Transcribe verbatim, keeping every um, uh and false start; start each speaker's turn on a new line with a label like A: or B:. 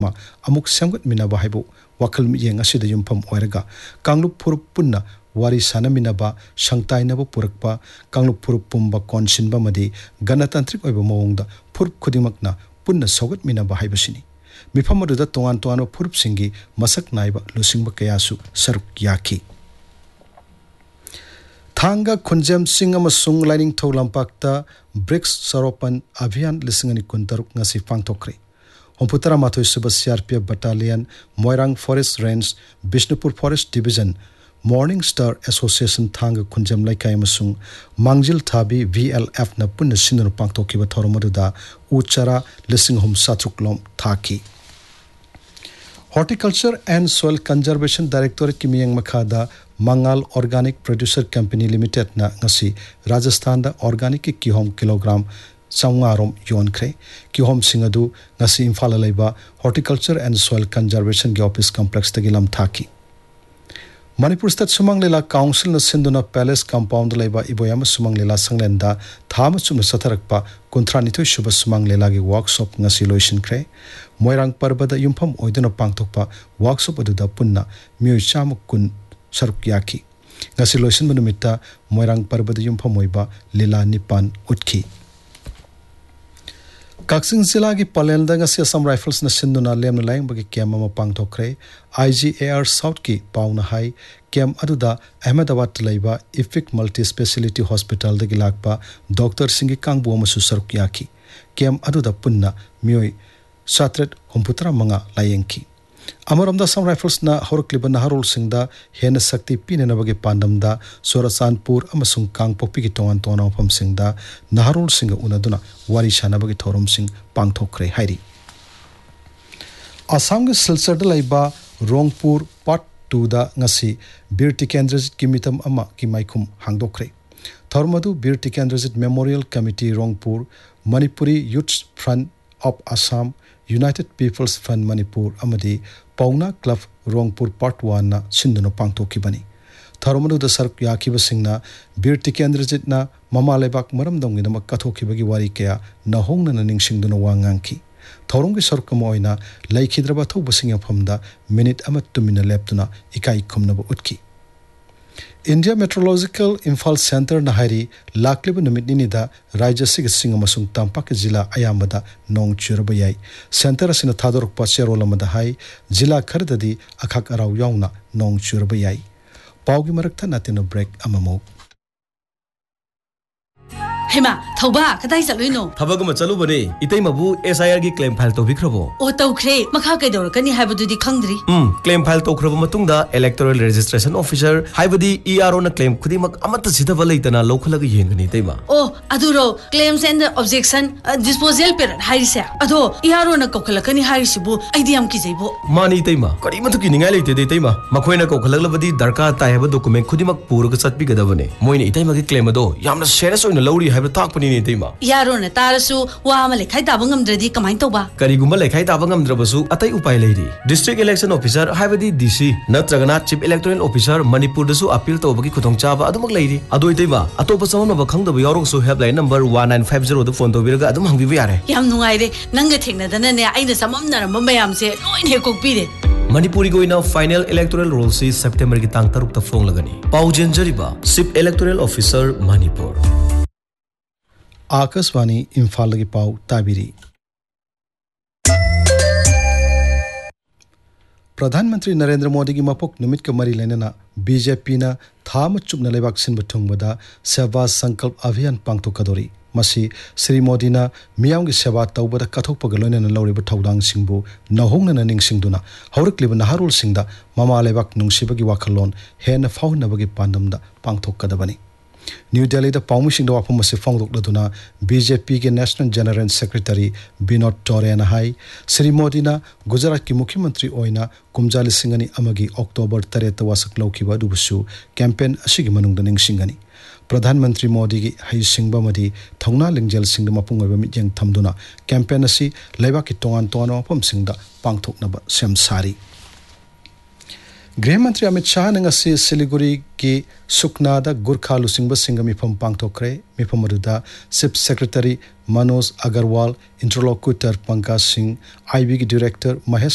A: ꯑꯃ ꯑꯃꯨꯛ ꯁꯦꯝꯒꯠꯃꯤꯟꯅꯕ ꯍꯥꯏꯕ ꯋꯥꯈꯜ ꯃꯤꯠꯌꯦꯡ ꯑꯁꯤꯗ ꯌꯨꯝꯐꯝ ꯑꯣꯏꯔꯒ ꯀꯥꯡꯂꯨꯞ ꯐꯨꯔꯨꯞ ꯄꯨꯟꯅ ꯋꯥꯔꯤ ꯁꯥꯅꯃꯤꯟꯅꯕ ꯁꯪꯇꯥꯏꯅꯕ ꯄꯨꯔꯛꯄ ꯀꯥꯡꯂꯨꯞ ꯐꯨꯔꯨꯞ ꯄꯨꯝꯕ ꯀꯣꯟꯁꯤꯟꯕ ꯑꯃꯗꯤ ꯒꯅꯇꯟꯇ꯭ꯔꯤꯛ ꯑꯣꯏꯕ ꯃꯑꯣꯡꯗ ꯐꯨꯔꯨꯞ ꯈꯨꯗꯤꯡꯃꯛꯅ ꯄꯨꯟꯅ ꯁꯧꯒꯠꯃꯤꯟꯅꯕ ꯍꯥꯏꯕꯁꯤꯅꯤ ꯃꯤꯐꯝ ꯑꯗꯨꯗ ꯇꯣꯉꯥꯟ ꯇꯣꯉꯥꯟꯕ ꯐꯨꯔꯨꯞꯁꯤꯡꯒꯤ ꯃꯁꯛ ꯅꯥꯏꯕ ꯂꯨꯆꯤꯡꯕ ꯀꯌꯥꯁꯨ ꯁꯔꯨꯛ ꯌꯥꯈꯤ ꯊꯥꯡꯒ ꯈꯨꯟꯖꯦꯝ ꯆꯤꯡ ꯑꯃꯁꯨꯡ ꯂꯥꯏꯅꯤꯡꯊꯧ ꯂꯝꯄꯥꯛꯇ ꯕ꯭ꯔꯤꯛꯁ ꯁꯔꯣꯄꯟ ꯑꯚꯤꯌꯥꯟ ꯂꯤꯁꯤꯡ ꯑꯅꯤ ꯀꯨꯟꯇꯔꯨꯛ ꯉꯁꯤ ꯄꯥꯡꯊꯣꯛꯈ꯭ꯔꯦ ꯍꯨꯝꯐꯨꯇꯔꯥ ꯃꯥꯊꯣꯏ ꯁꯨꯕ C R P F battalion Moirang forest range Bishnupur forest division morning star association ꯊꯥꯡꯒ ꯈꯨꯟꯖꯦꯝ ꯂꯩꯀꯥꯏ ꯑꯃꯁꯨꯡ ꯃꯥꯡꯖꯤꯜ ꯊꯥꯕꯤ ꯚꯤ ꯑꯦꯜ ꯑꯦꯐꯅ ꯄꯨꯟꯅ ꯁꯤꯟꯗꯨꯅ ꯄꯥꯡꯊꯣꯛꯈꯤꯕ ꯊꯧꯔꯝ ꯑꯗꯨꯗ ꯎ ꯆꯥꯔꯥ ꯂꯤꯁꯤꯡ ꯑꯍꯨꯝ ꯆꯥꯇ꯭ꯔꯨꯛꯂꯣꯝ ꯊꯥꯈꯤ ꯍꯣꯔꯇꯤꯀꯜꯆꯔ ꯑꯦꯟड ꯁꯣꯏꯜ ꯀꯟꯖꯔꯕꯦꯁꯟ ꯗꯥꯏꯔꯦꯛꯇꯣꯔꯦꯠꯀꯤ ꯃꯤꯠꯌꯦꯡ ꯃꯈꯥꯗ ꯃꯉꯥꯜ ꯑꯣꯔꯒꯥꯅꯤꯛ ꯄ꯭ꯔꯣꯗ꯭ꯌꯨꯁꯔ ꯀꯝꯄꯦꯅꯤ ꯂꯤꯃꯤꯇꯦꯗꯅ ꯉꯁꯤ ꯔꯥꯖꯁꯊꯥꯟꯗ ꯑꯣꯔꯒꯥꯅꯤꯛꯀꯤ ꯀꯤꯍꯣꯝ ꯀꯤꯂꯣꯒ꯭ꯔꯥꯝ ꯆꯥꯝꯃꯉꯥꯔꯣꯝ ꯌꯣꯟꯈ꯭ꯔꯦ ꯀꯤꯍꯣꯝꯁꯤꯡ ꯑꯗꯨ ꯉꯁꯤ ꯏꯝꯐꯥꯜꯗ ꯂꯩꯕ ꯍꯣꯔꯇꯤꯀꯜꯆꯔ ꯑꯦꯟड ꯁꯣꯏꯜ ꯀꯟꯖꯔꯕꯦꯁꯟꯒꯤ ꯑꯣꯐꯤꯁ ꯀꯝꯄ꯭ꯂꯦꯛꯁꯇꯒꯤ ꯂꯝ ꯊꯥꯈꯤ ꯃꯅꯤꯄꯨꯔ ꯁ꯭ꯇꯦꯠ ꯁꯨꯃꯥꯡ ꯂꯤꯂꯥ ꯀꯥꯎꯟꯁꯤꯜꯅ ꯁꯤꯟꯗꯨꯅ ꯄꯦꯂꯦꯁ ꯀꯝꯄꯥꯎꯟꯗ ꯂꯩꯕ ꯏꯕꯣꯌꯥꯏꯃ ꯁꯨꯃꯥꯡ ꯂꯤꯂꯥ ꯁꯪꯂꯦꯟꯗ ꯊꯥ ꯑꯃ ꯆꯨꯞꯅ ꯆꯠꯊꯔꯛꯄ ꯀꯨꯟꯊ꯭ꯔꯥꯅꯤꯊꯣꯏ ꯁꯨꯕ ꯁꯨꯃꯥꯡ ꯂꯤꯂꯥꯒꯤ ꯋꯥꯔꯛꯁꯣꯞ ꯉꯁꯤ ꯂꯣꯏꯁꯤꯟꯈ꯭ꯔꯦ ꯃꯣꯏꯔꯥꯡ ꯄꯔꯕꯗ ꯌꯨꯝꯐꯝ ꯑꯣꯏꯗꯨꯅ ꯄꯥꯡꯊꯣꯛꯄ ꯋꯥꯔꯛꯁꯣꯞ ꯑꯗꯨꯗ ꯄꯨꯟꯅ ꯃꯤꯑꯣꯏ ꯆꯥꯝꯃ ꯀꯨꯟ ꯁꯔꯨꯛ ꯌꯥꯈꯤ ngasi loisin manumita moirang parbada yumpham oiba lila nipan utki Kaksing Zilla gi Palelda ngasi Assam Rifles na sinduna lemna laing bagi kem ama pangthokre I G A R South ki pauna hai kem aduda Ahmedabad laiba Ifik Multi Speciality Hospital da gilakpa Doctor Singi Kangbu amasu saruk yaki kem aduda punna mioi satret humputra manga layengki Amaramda Assam Rifles na horkliba naharul singda hena sakti pinena bagi pandamda Sorasanpur amasung Kangpokpi ki tongan tona pham singda naharul singa unaduna wari shana bagi thorum sing pangthokre hairi Assam gi Silchar da laiba Rongpur Part two da ngasi Bir Tikendrajit ki mitam ama ki maikhum hangdokre Thormadu Bir Tikendrajit Memorial Committee Rongpur Manipuri Youth Front of Assam United People's Front Manipur amadi Pauna Club Rongpur Part one na sinduna pangthokibani Tharumadu da sark yakiba singna Bir Tikendrajit na mama lebak maram dongina makathokibagi wari kaya nahongna na ningsingduna wangangki Thorumgi sarkam oina laikhidraba thoba singa phamda minute ama tumina leptuna ikai khumnaba utki India Meteorological Infal Center na hari lakliba numit ninida Raja Sig Singa masung Tampak Zilla ayambada nong churaba yai Center asina thadorukpa cherolamada hai Zilla khardadi akhak araw yauna nong churaba yai Paugi marakta natina break amamo
B: Hema thauba kadai challoino
C: Thabaguma chalubane itaimabu S I R gi claim file tobikhrabo
B: O tawkhre makha kaidorkani haibadudi khangdri
C: um claim file tokhraba matungda electoral registration officer haibadi E R O na claim khudimak amata sidaba leitana lokhalaga yengani taima
B: Oh aduro claims and objection uh, disposal per hairisa ado E R O na kokhalakani hairisibu idm ki jaibo
C: mani taima kari matu ki ningai leite de taima makhoina kokhalaglavadi darka tai haba document khudimak puraga chatpi gadabane moina itaima gi claim ado yamna serious oina lawri
B: Yarona tarasu wa amale khai taba ngamdradi kamai toba
C: karigumba lekhai taba ngamdrabasu atai upai leiri district election officer haibadi D C natragana chief electoral officer manipur dasu appeal tobagi khutong chaba adumak leiri adoi teiba atopa samana ba khangdaba yaurongsu helpline number one nine five zero da phone tobiraga adum hangbiba yare
B: yam nungai re nanga theknadana ne aina samamnaramba mayam se loin he kokpire
C: Manipuri goina final electoral roll si September ki tang taruk ta phong lagani paujen jariba chief electoral officer Manipur
A: Akaswani Imphal gi pau tabiri Pradhan Mantri Narendra Modi gi mapok numit ka mari lenana B J P na tham chupna lebak sin bathung bada seva sankalp abhiyan pangto kadori masi Sri Modi na miyam gi seva tawbada kathok pagaloina na lawri bathaudang singbu nahongna na ningsingduna haurakliba naharul singda mama lebak nungsibagi wakhalon hena fauna bagi pandamda pangthok kadabani New Delhi da Paumising da wapam se fonglok laduna B J P ke National General Secretary Binod Tore na hai Sri Modi na Gujarat ki Mukhyamantri oina kumjali singani amagi October taret wasak laukiba dubusu campaign asigi manungda ningsingani Pradhan Mantri Modi gi hai singba madi thongna lingjal singda mapung oiba mityang thamduna campaign asi leiba ki tongan tongan wapam singda pangthokna ba sem sari Gृह मंत्री अमित शाह ने ngasi Siliguri ki Sukna da Gurkha lusingba singa mifam pangthokre mifam aduda Chief Secretary Manoj Agarwal interlocutor Pankaj Singh I B ki Director Mahesh